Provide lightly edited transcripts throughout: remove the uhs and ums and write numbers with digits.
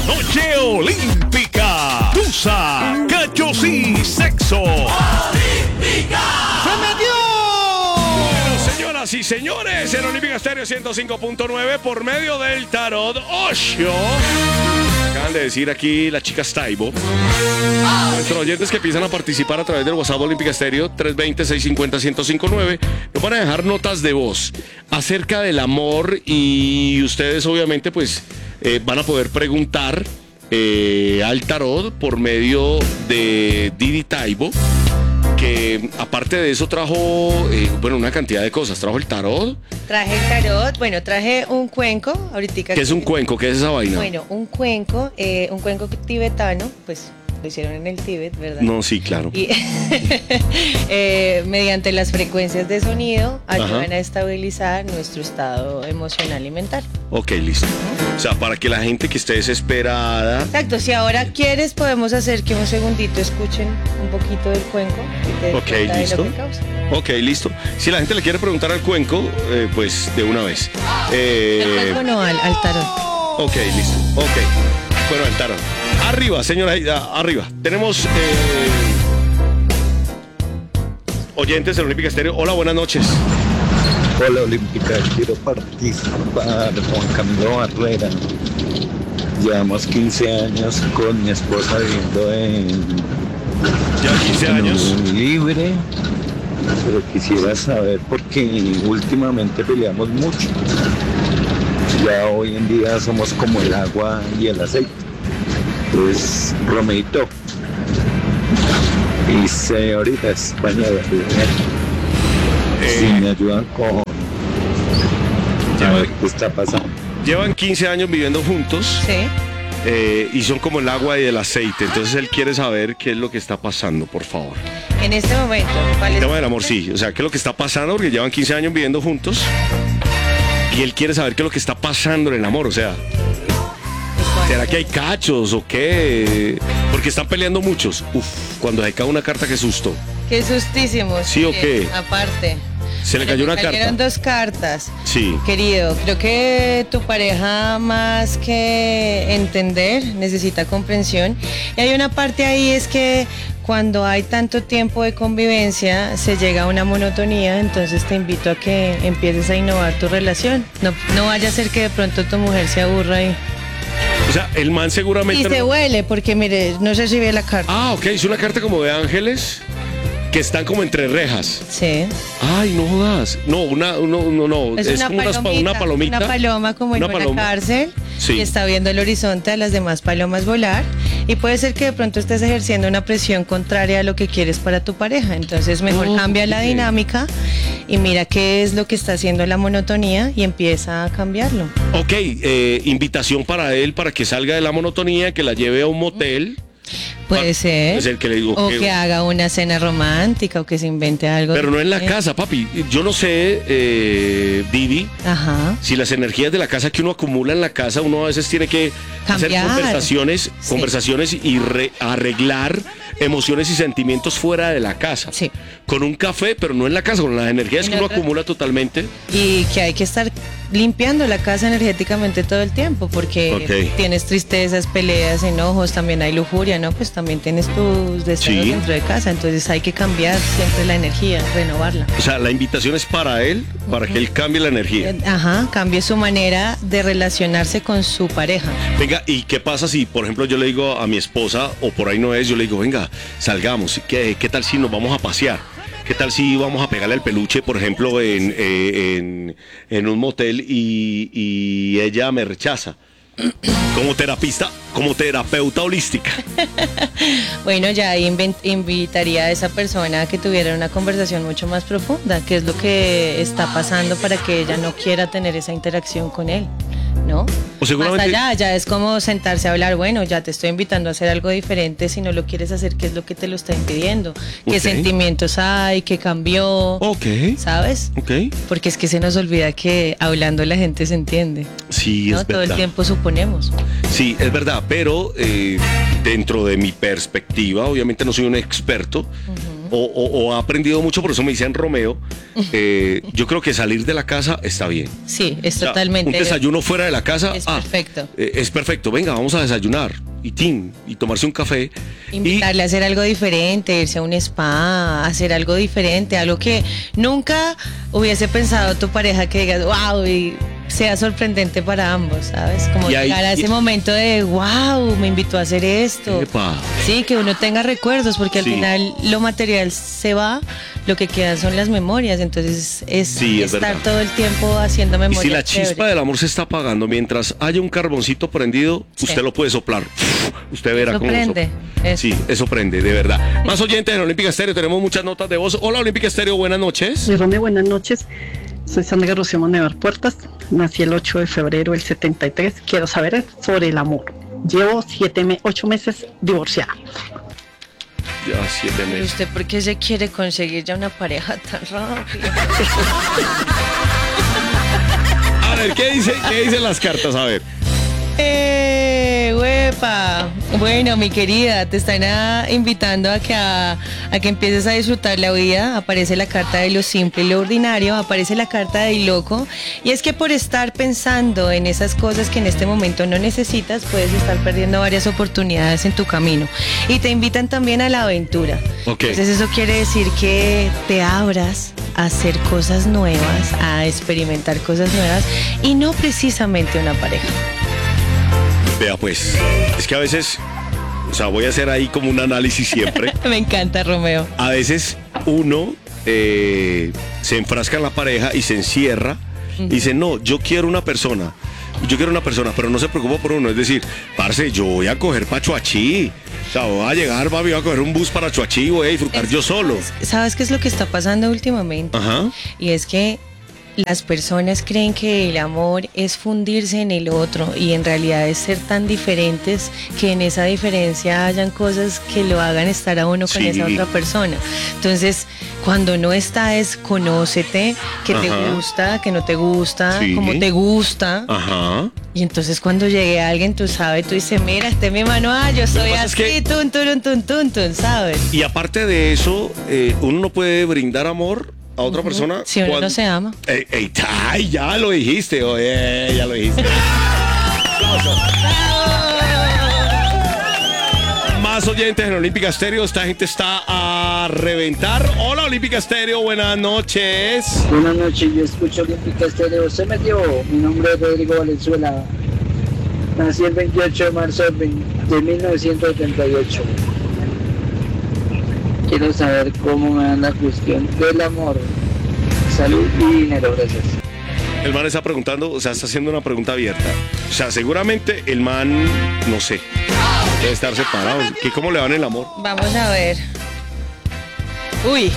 Noche Olímpica. Tusa, cachos y sexo. ¡Olímpica! ¡Se metió! Bueno, señoras y señores, en Olímpica Estéreo 105.9 por medio del Tarot Osho. Acaban de decir aquí las chicas Taibo. Nuestros oyentes que empiezan a participar a través del WhatsApp Olímpica Estéreo 320-650-1059 nos van a dejar notas de voz acerca del amor y ustedes obviamente pues van a poder preguntar al tarot por medio de Didi Taibo, que aparte de eso trajo una cantidad de cosas. Trajo el tarot. Traje el tarot, bueno, traje un cuenco ahorita. ¿Qué es un cuenco? ¿Qué es esa vaina? Bueno, un cuenco tibetano, pues lo hicieron en el Tíbet, ¿verdad? No, sí, claro. Y mediante las frecuencias de sonido ayudan a estabilizar nuestro estado emocional y mental. Ok, listo. O sea, para que la gente que esté desesperada... Exacto, si ahora quieres podemos hacer que un segundito escuchen un poquito del cuenco. Ok, listo. Ok, listo. Si la gente le quiere preguntar al cuenco, pues de una vez. El cuenco no, al tarot. Ok, listo. Ok. Bueno, el tarot. Arriba, señora, arriba. Tenemos oyentes de Olímpica Estéreo. Hola, buenas noches. Hola Olímpica, quiero participar. Juan Camilo Barrera. Llevamos 15 años con mi esposa viviendo ¿Ya 15 años? unión libre, pero quisiera saber porque últimamente peleamos mucho. Ya hoy en día somos como el agua y el aceite. Es Romeito y señorita España de si me ayudan con a ver qué está pasando. Llevan 15 años viviendo juntos. Sí. Y son como el agua y el aceite. Entonces él quiere saber qué es lo que está pasando, por favor. En este momento, ¿cuál es El tema del amor, sí. O sea, qué es lo que está pasando, porque llevan 15 años viviendo juntos. Y él quiere saber qué es lo que está pasando en el amor. O sea, ¿será que hay cachos o qué? Porque están peleando muchos. Uf, cuando se cae una carta, qué susto. Qué sustísimo. ¿Sí o qué? Aparte. Se le cayó una carta. Cayeron dos cartas. Sí. Querido, creo que tu pareja más que entender necesita comprensión. Y hay una parte ahí, es que cuando hay tanto tiempo de convivencia se llega a una monotonía, entonces te invito a que empieces a innovar tu relación. No vaya a ser que de pronto tu mujer se aburra y... O sea, el man seguramente... Y se huele, porque mire, no sé si ve la carta. Ah, ok, es una carta como de ángeles que están como entre rejas. Sí. Ay, no jodas. No, no. Es como una palomita. Una paloma como en una cárcel. Sí. Y está viendo el horizonte a las demás palomas volar. Y puede ser que de pronto estés ejerciendo una presión contraria a lo que quieres para tu pareja. Entonces mejor cambia la dinámica y mira qué es lo que está haciendo la monotonía y empieza a cambiarlo. Ok, invitación para él para que salga de la monotonía, que la lleve a un motel. Puede ser. Es el que le digo, o que haga una cena romántica o que se invente algo. Pero no en la casa, papi. Yo no sé, Didi, si las energías de la casa que uno acumula en la casa, uno a veces tiene que cambiar. Hacer conversaciones y arreglar emociones y sentimientos fuera de la casa. Sí. Con un café, pero no en la casa, con las energías que uno acumula totalmente. Y que hay que estar limpiando la casa energéticamente todo el tiempo, porque tienes tristezas, peleas, enojos, también hay lujuria, ¿no? Pues también tienes tus deseos dentro de casa, entonces hay que cambiar siempre la energía, renovarla. O sea, la invitación es para él, para que él cambie la energía. Cambie su manera de relacionarse con su pareja. Venga, ¿y qué pasa si, por ejemplo, yo le digo a mi esposa, o por ahí no es, yo le digo, venga, salgamos, ¿qué tal si nos vamos a pasear? ¿Qué tal si vamos a pegarle al peluche, por ejemplo, en un motel y ella me rechaza? Como terapeuta holística. Bueno, ya ahí invitaría a esa persona a que tuviera una conversación mucho más profunda, qué es lo que está pasando para que ella no quiera tener esa interacción con él, ¿no? O seguramente... Más allá, ya es como sentarse a hablar, bueno, ya te estoy invitando a hacer algo diferente, si no lo quieres hacer, ¿qué es lo que te lo está impidiendo? ¿Qué sentimientos hay? ¿Qué cambió? ¿Sabes? Porque es que se nos olvida que hablando la gente se entiende. Sí, ¿no? es verdad. Todo el tiempo suponemos. Sí, es verdad, pero dentro de mi perspectiva, obviamente no soy un experto, o ha aprendido mucho, por eso me dicen Romeo. Yo creo que salir de la casa está bien. Sí, es O sea, totalmente. un desayuno fuera de la casa. Es perfecto. Es perfecto. Venga, vamos a desayunar. Y tomarse un café. Invitarle a hacer algo diferente, irse a un spa, hacer algo diferente, algo que nunca hubiese pensado tu pareja que digas, wow, y sea sorprendente para ambos, ¿sabes? Como llegar a ese momento de, wow, me invitó a hacer esto. Epa. Sí, que uno tenga recuerdos, porque al Sí. final lo material se va, lo que quedan son las memorias, entonces es estar verdad. todo el tiempo haciendo Y memorias. si la chispa chéveres. del amor se está apagando, mientras haya un carboncito prendido, Sí. usted lo puede soplar. Usted verá Eso cómo prende. sopla. Eso. Sí, eso prende, de verdad. Más oyentes en Olímpica Estéreo, tenemos muchas notas de voz. Hola, Olímpica Estéreo, buenas noches. Romeo, buenas noches. Soy Sandra Rocío Monevar Puertas. Nací el 8 de febrero del 73. Quiero saber sobre el amor. Llevo 8 meses divorciada. Ya 7 ¿Y meses. usted por qué se quiere conseguir ya una pareja tan rápido? A ver, ¿qué dicen las cartas? A ver. Huepa. Bueno, mi querida, te están invitando a que empieces a disfrutar la vida. Aparece la carta de lo simple y lo ordinario, aparece la carta del loco. Y es que por estar pensando en esas cosas que en este momento no necesitas, puedes estar perdiendo varias oportunidades en tu camino. Y te invitan también a la aventura. Ok. Entonces eso quiere decir que te abras a hacer cosas nuevas, a experimentar cosas nuevas y no precisamente una pareja. Vea pues, es que a veces, o sea, voy a hacer ahí como un análisis siempre. Me encanta, Romeo. A veces uno se enfrasca en la pareja y se encierra y dice, no, yo quiero una persona, pero no se preocupa por uno. Es decir, parce, yo voy a coger para Chuachi. O sea, voy a llegar, papi, voy a coger un bus para Chuachi y voy a disfrutar yo solo. ¿Sabes qué es lo que está pasando últimamente? Ajá. Y es que las personas creen que el amor es fundirse en el otro y en realidad es ser tan diferentes que en esa diferencia hayan cosas que lo hagan estar a uno con Sí. esa otra persona. Entonces, cuando no está es conócete, que te Ajá. gusta, que no te gusta, Sí. como te gusta. Ajá. Y entonces cuando llegue alguien, tú sabes, tú dices, mira, este es mi mano, yo soy pasa es así, que- tun, turun, tun, tun, tun, ¿sabes? Y aparte de eso, uno no puede brindar amor a otra persona. Si uno no se ama. Ay, ya lo dijiste, oye, ya lo dijiste. Más oyentes en Olímpica Estéreo, esta gente está a reventar. Hola, Olímpica Estéreo, buenas noches. Buenas noches, yo escucho Olímpica Estéreo. Se metió. Mi nombre es Rodrigo Valenzuela. Nací el 28 de marzo de 1978. Quiero saber cómo me dan la cuestión del amor, salud y dinero. Gracias. El man está preguntando, o sea, está haciendo una pregunta abierta. O sea, seguramente el man, no sé, debe estar separado. ¿Cómo le va en el amor? Vamos a ver. Uy,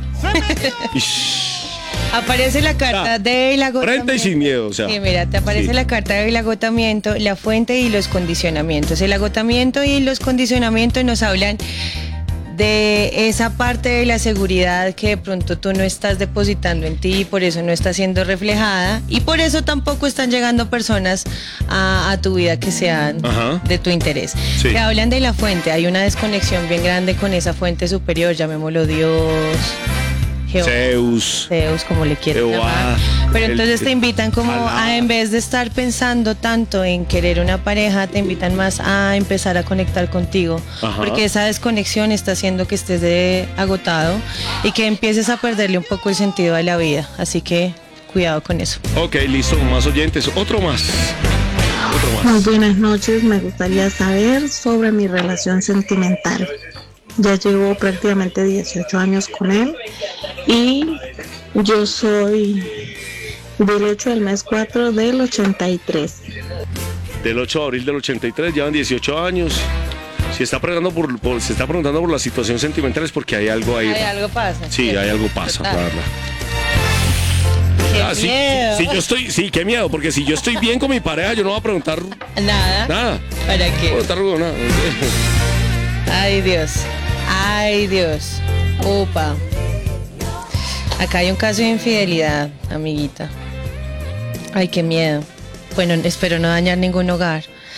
Ish. aparece la carta del agotamiento. Frente y sin miedo, o sea. Sí, mira, te aparece Sí. la carta del agotamiento, la fuente y los condicionamientos. El agotamiento y los condicionamientos nos hablan de esa parte de la seguridad que de pronto tú no estás depositando en ti y por eso no está siendo reflejada y por eso tampoco están llegando personas a tu vida que sean Ajá. de tu interés. Sí. Te hablan de la fuente, hay una desconexión bien grande con esa fuente superior, llamémoslo Dios, Jehová, Zeus, como le quieras Jehová, llamar. Pero entonces te invitan como Alá. a, en vez de estar pensando tanto en querer una pareja, te invitan más a empezar a conectar contigo. Ajá. Porque esa desconexión está haciendo que estés agotado y que empieces a perderle un poco el sentido a la vida. Así que cuidado con eso. Ok, listo, más oyentes. Otro más. Muy buenas noches, me gustaría saber sobre mi relación sentimental. Ya llevo prácticamente 18 años con él y yo soy del 8 del mes 4 del 83. Del 8 de abril del 83, llevan 18 años. Si está preguntando se está preguntando por la situación sentimental es porque hay algo ahí. Hay algo pasa. Sí, hay algo pasa, la Total. verdad. Qué Sí, miedo. qué miedo, porque si yo estoy bien con mi pareja, yo no voy a preguntar Nada. nada. ¿Para No voy a qué? preguntar nada. Ay, Dios. Ay, Dios. Opa. Acá hay un caso de infidelidad, amiguita. Ay, qué miedo. Bueno, espero no dañar ningún hogar.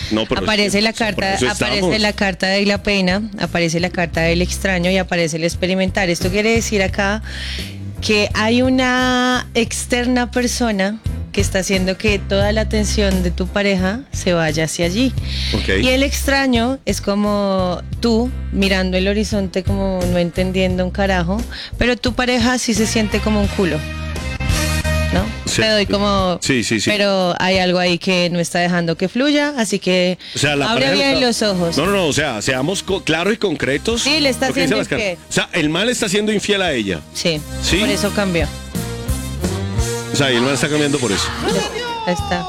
No, pero aparece es que, la o sea, carta, por eso aparece estamos. la carta de la pena, aparece la carta del extraño y aparece el experimentar. Esto quiere decir acá que hay una externa persona que está haciendo que toda la atención de tu pareja se vaya hacia allí. Ok. Y el extraño es como tú mirando el horizonte como no entendiendo un carajo, pero tu pareja sí se siente como un culo. ¿No? Sí. Te doy como... Sí. Pero hay algo ahí que no está dejando que fluya, así que O sea, la abre pareja bien está- los ojos. No, o sea, seamos claros y concretos. Sí, le está Lo que dicen haciendo las cartas. infiel. O sea, el mal está siendo infiel a ella. Sí, ¿Sí? por eso cambió. O sea, y el mal está cambiando por eso. Ahí está.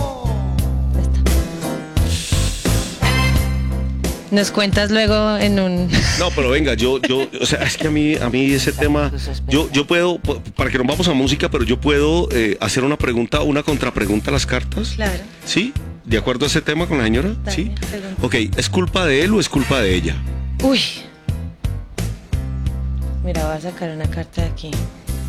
Nos cuentas luego en un... No, pero venga, o sea, es que a mí ese tema, yo puedo, para que nos vamos a música, pero yo puedo hacer una pregunta, una contrapregunta a las cartas. Claro. ¿Sí? ¿De acuerdo a ese tema con la señora? Dale, Sí. pregunta. Ok, ¿es culpa de él o es culpa de ella? Uy. Mira, voy a sacar una carta de aquí.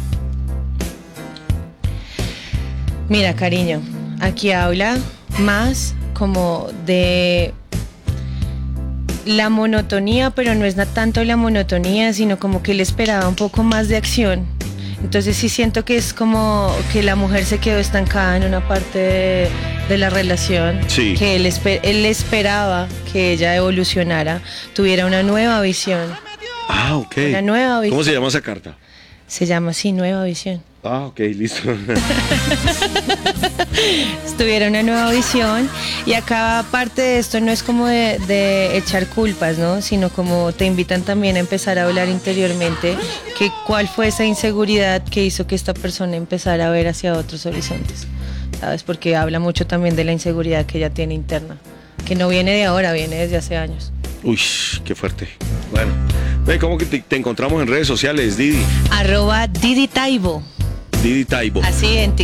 Mira, cariño, aquí habla más como de la monotonía, pero no es tanto la monotonía, sino como que él esperaba un poco más de acción. Entonces sí siento que es como que la mujer se quedó estancada en una parte de la relación, Sí. que él esperaba que ella evolucionara, tuviera una nueva visión. Ah, ok. Una nueva visión. ¿Cómo se llama esa carta? Se llama así, nueva visión. Ah, ok, listo. Tuviera una nueva visión y acá parte de esto no es como de echar culpas, ¿no? Sino como te invitan también a empezar a hablar interiormente que cuál fue esa inseguridad que hizo que esta persona empezara a ver hacia otros horizontes, ¿sabes? Porque habla mucho también de la inseguridad que ella tiene interna, que no viene de ahora, viene desde hace años. Uy, qué fuerte. Bueno, ve, ¿cómo que te encontramos en redes sociales, Didi? @Didi Taibo, Didi Taibo. así en TikTok.